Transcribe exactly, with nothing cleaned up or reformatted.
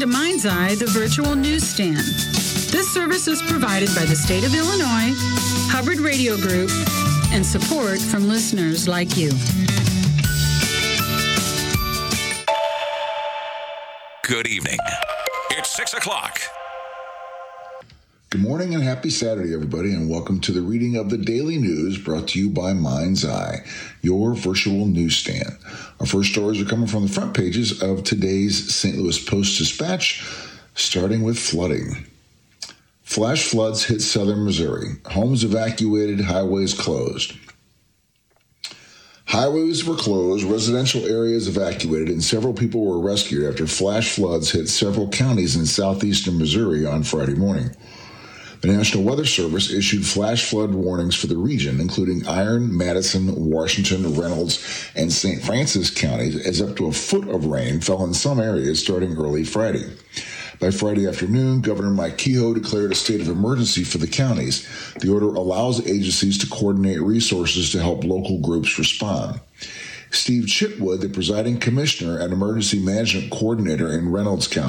to Mind's Eye, the virtual newsstand. This service is provided by the state of Illinois, Hubbard Radio Group, and support from listeners like you. Good evening. It's six o'clock. Good morning and happy Saturday, everybody, and welcome to the reading of the Daily News brought to you by Mind's Eye, your virtual newsstand. Our first stories are coming from the front pages of today's Saint Louis Post-Dispatch, starting with flooding. Flash floods hit southern Missouri. Homes evacuated, highways closed. Highways were closed, residential areas evacuated, and several people were rescued after flash floods hit several counties in southeastern Missouri on Friday morning. The National Weather Service issued flash flood warnings for the region, including Iron, Madison, Washington, Reynolds, and Saint Francis counties, as up to a foot of rain fell in some areas starting early Friday. By Friday afternoon, Governor Mike Kehoe declared a state of emergency for the counties. The order allows agencies to coordinate resources to help local groups respond. Steve Chitwood, the presiding commissioner and emergency management coordinator in Reynolds County,